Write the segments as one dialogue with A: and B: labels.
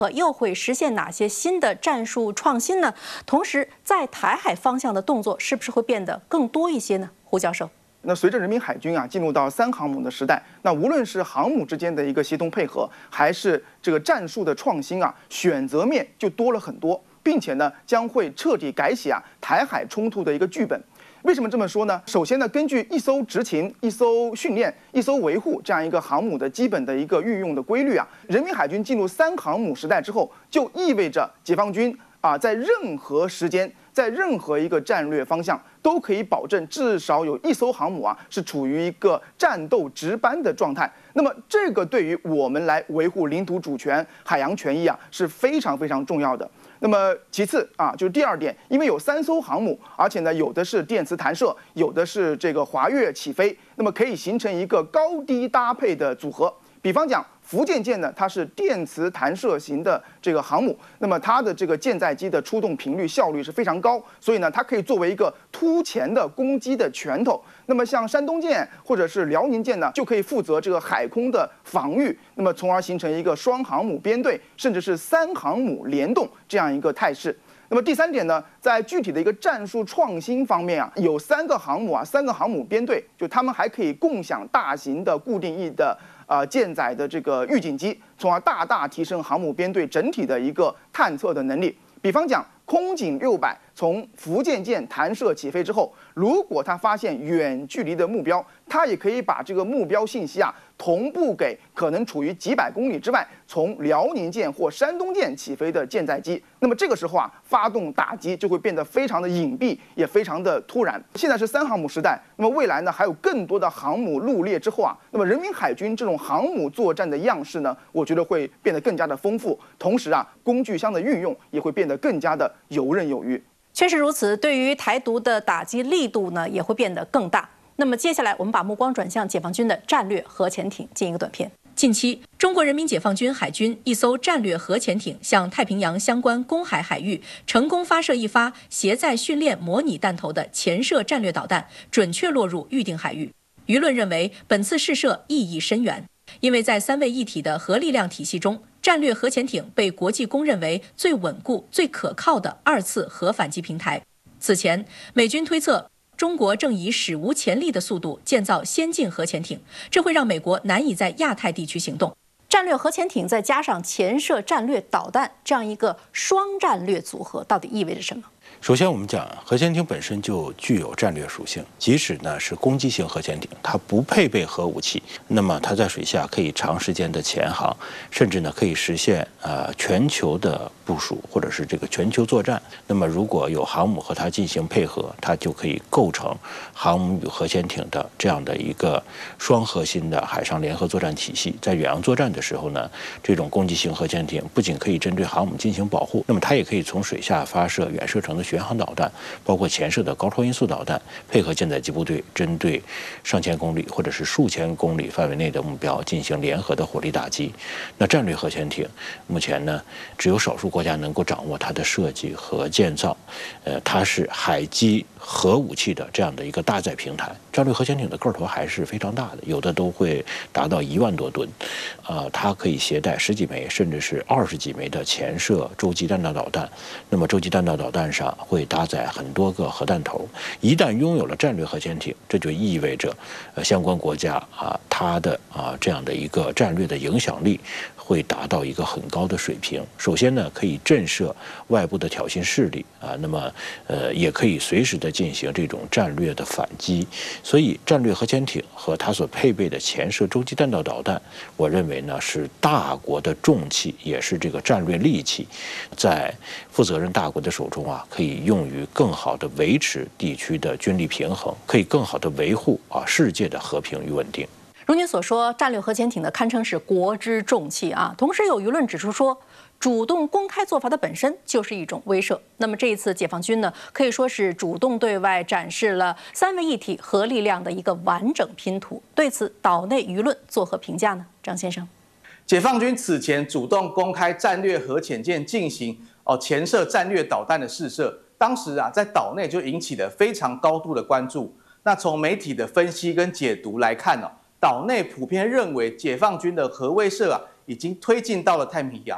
A: 又会实现哪些新的战术创新呢？同时，在台海方向的动作是不是会变得更多一些呢？胡教授。
B: 那随着人民海军进入到3航母的时代，那无论是航母之间的一个协同配合，还是这个战术的创新选择面就多了很多，并且呢将会彻底改写台海冲突的一个剧本。为什么这么说呢？首先呢，根据一艘执勤、一艘训练、一艘维护这样一个航母的基本的一个运用的规律人民海军进入3航母时代之后，就意味着解放军在任何时间。 在任何一个战略方向都可以保证至少有一艘航母是处于一个战斗值班的状态。那么这个对于我们来维护领土主权、海洋权益是非常非常重要的。那么其次就是第二点，因为有3艘航母，而且呢有的是电磁弹射，有的是这个滑跃起飞，那么可以形成一个高低搭配的组合。比方讲。 福建舰呢，它是电磁弹射型的这个航母，那么它的这个舰载机的出动频率效率是非常高，所以呢，它可以作为一个突前的攻击的拳头。那么像山东舰或者是辽宁舰呢，就可以负责这个海空的防御，那么从而形成一个双航母编队，甚至是3航母联动这样一个态势。 那么第3点呢，在具体的一个战术创新方面有3个航母3个航母编队，就他们还可以共享大型的固定翼的舰载的这个预警机，从而大大提升航母编队整体的一个探测的能力。比方讲，空警600从福建舰弹射起飞之后，如果它发现远距离的目标，它也可以把这个目标信息同步给可能处于几百公里之外，从辽宁舰或山东舰起飞的舰载机。那么这个时候发动打击就会变得非常的隐蔽，也非常的突然。现在是3航母时代，那么未来呢还有更多的航母入列之后那么人民海军这种航母作战的样式呢，我觉得会变得更加的丰富。同时工具箱的运用也会变得更加的游刃有余。
A: 确实如此，对于台独的打击力度呢，也会变得更大。那么接下来，我们把目光转向解放军的战略核潜艇，进一个短片。近期，中国人民解放军海军一艘战略核潜艇向太平洋相关公海海域成功发射一发携载训练模拟弹头的潜射战略导弹，准确落入预定海域。舆论认为，本次试射意义深远，因为在3位一体的核力量体系中，战略核潜艇被国际公认为最稳固、最可靠的2次核反击平台。此前，美军推测中国正以史无前例的速度建造先进核潜艇，这会让美国难以在亚太地区行动。战略核潜艇再加上潜射战略导弹，这样一个双战略组合，到底意味着什么？
C: 首先，我们讲核潜艇本身就具有战略属性，即使呢是攻击型核潜艇，它不配备核武器，那么它在水下可以长时间的潜航，甚至呢可以实现全球的部署或者是这个全球作战。那么如果有航母和它进行配合，它就可以构成航母与核潜艇的这样的一个双核心的海上联合作战体系。在远洋作战的时候呢，这种攻击型核潜艇不仅可以针对航母进行保护，那么它也可以从水下发射远射程的巡航导弹，包括潜射的高超音速导弹，配合舰载机部队针对上千公里或者是数千公里范围内的目标进行联合的火力打击。那战略核潜艇目前呢，只有少数国家能够掌握它的设计和建造，它是海基核武器的这样的一个搭载平台。战略核潜艇的个头还是非常大的，有的都会达到1万多吨，它可以携带10几枚甚至是20几枚的潜射洲际弹道导弹。那么洲际弹道导弹上会搭载很多个核弹头。一旦拥有了战略核潜艇，这就意味着相关国家它的这样的一个战略的影响力会达到一个很高的水平。首先呢，可以震慑外部的挑衅势力那么也可以随时的进行这种战略的反击。所以战略核潜艇和它所配备的潜射洲际弹道导弹，我认为呢是大国的重器，也是这个战略利器，在负责任大国的手中可以用于更好的维持地区的军力平衡，可以更好的维护世界的和平与稳定。
A: 如您所说，战略核潜艇呢堪称是国之重器同时有舆论指出说，主动公开做法的本身就是一种威慑。那么这一次解放军呢，可以说是主动对外展示了3位一体核力量的一个完整拼图。对此，岛内舆论作何评价呢？张先生，
D: 解放军此前主动公开战略核潜舰进行潜射战略导弹的试射，当时在岛内就引起了非常高度的关注。那从媒体的分析跟解读来看岛内普遍认为解放军的核威慑已经推进到了太平洋。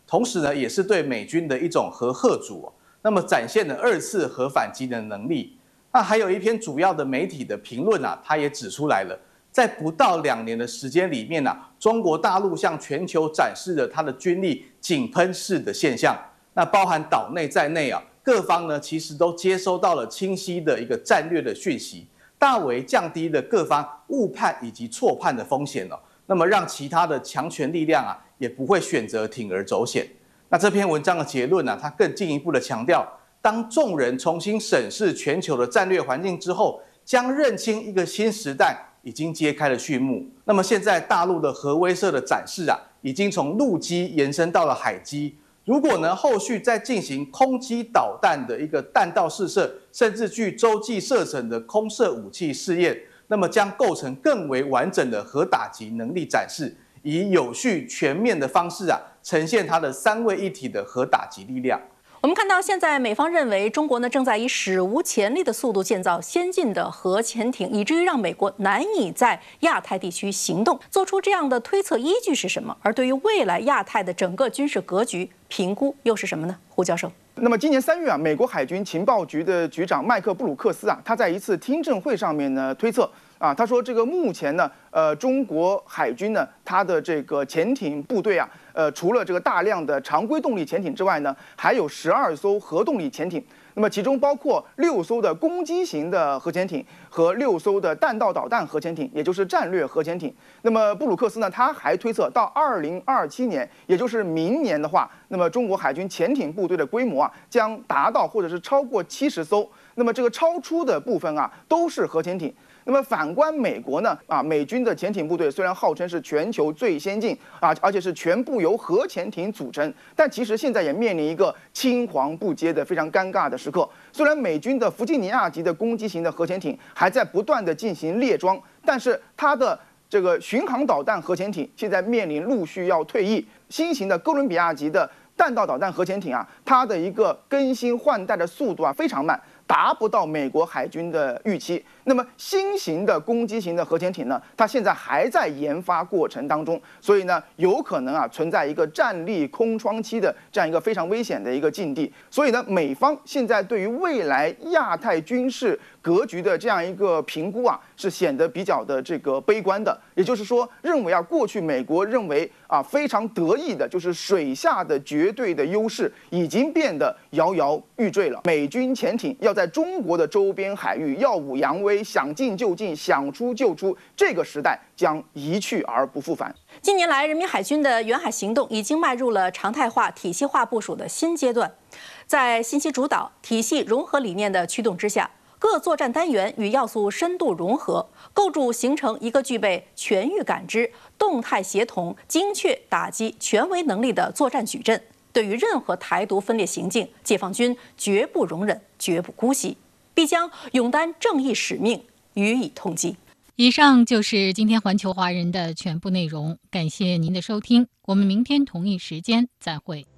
D: 同时呢，也是对美军的一种核吓阻，那么展现了2次核反击的能力。那还有一篇主要的媒体的评论啊，它也指出来了，在不到2年的时间里面啊，中国大陆向全球展示了它的军力井喷式的现象。那包含岛内在内啊，各方呢其实都接收到了清晰的一个战略的讯息，大为降低了各方误判以及错判的风险哦。那么让其他的强权力量啊，也不会选择铤而走险。那这篇文章的结论呢，它更进一步的强调，当众人重新审视全球的战略环境之后，将认清一个新时代已经揭开了序幕。那么现在大陆的核威慑的展示啊，已经从陆基延伸到了海基。如果呢后续再进行空基导弹的一个弹道试射，甚至具洲际射程的空射武器试验，那么将构成更为完整的核打击能力展示，以有序全面的方式啊，呈现它的3位一体的核打击力量。
A: 我们看到，现在美方认为中国呢正在以史无前例的速度建造先进的核潜艇，以至于让美国难以在亚太地区行动。做出这样的推测依据是什么？而对于未来亚太的整个军事格局评估又是什么呢？胡教授。
B: 那么今年3月啊，美国海军情报局的局长麦克布鲁克斯啊，他在一次听证会上面呢推测啊，他说这个目前呢，中国海军呢，它的这个潜艇部队啊，除了这个大量的常规动力潜艇之外呢，还有12艘核动力潜艇。那么其中包括6艘的攻击型的核潜艇和6艘的弹道导弹核潜艇，也就是战略核潜艇。那么布鲁克斯呢，他还推测到2027年，也就是明年的话，那么中国海军潜艇部队的规模啊，将达到或者是超过70艘。那么这个超出的部分啊，都是核潜艇。那么反观美国呢，美军的潜艇部队虽然号称是全球最先进而且是全部由核潜艇组成，但其实现在也面临一个青黄不接的非常尴尬的时刻。虽然美军的弗吉尼亚级的攻击型的核潜艇还在不断的进行列装，但是它的这个巡航导弹核潜艇现在面临陆续要退役，新型的哥伦比亚级的弹道导弹核潜艇啊，它的一个更新换代的速度啊非常慢，达不到美国海军的预期。那么新型的攻击型的核潜艇呢，它现在还在研发过程当中，所以呢，有可能啊存在一个战力空窗期的这样一个非常危险的一个境地。所以呢，美方现在对于未来亚太军事格局的这样一个评估啊，是显得比较的这个悲观的。也就是说，认为啊，过去美国认为啊非常得意的就是水下的绝对的优势，已经变得摇摇欲坠了。美军潜艇要在中国的周边海域耀武扬威，想进就进，想出就出，这个时代将一去而不复返。
A: 近年来，人民海军的远海行动已经迈入了常态化、体系化部署的新阶段。在信息主导、体系融合理念的驱动之下，各作战单元与要素深度融合，构筑形成一个具备全域感知、动态协同、精确打击权威能力的作战矩阵。对于任何台独分裂行径，解放军绝不容忍，绝不姑息，必将勇担正义使命，予以痛击。
E: 以上就是今天环球华人的全部内容，感谢您的收听，我们明天同一时间再会。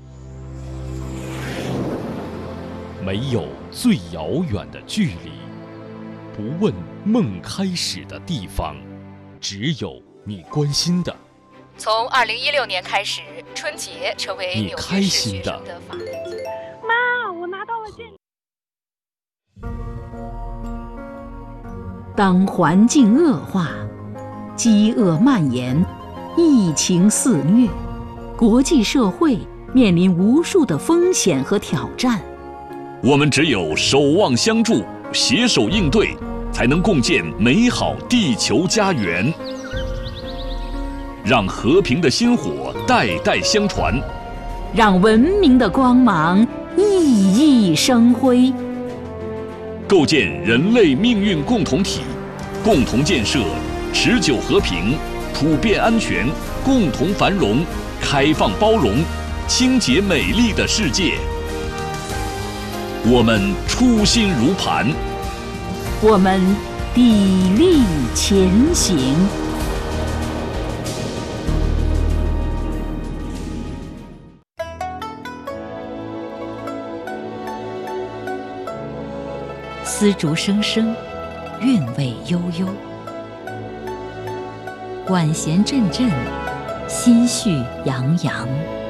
F: 没有最遥远的距离，不问梦开始的地方，只有你关心的。
E: 从2016年开始，春节成为纽约市学生的法定节日。
G: 妈，我拿到了建。
H: 当环境恶化、饥饿蔓延、疫情肆虐，国际社会面临无数的风险和挑战。
F: 我们只有守望相助，携手应对，才能共建美好地球家园。让和平的薪火代代相传，
H: 让文明的光芒熠熠生辉。
F: 构建人类命运共同体，共同建设持久和平、普遍安全、共同繁荣、开放包容、清洁美丽的世界。我们初心如磐，
H: 我们砥砺前行。丝竹声声，韵味悠悠；管弦阵阵，心绪洋洋。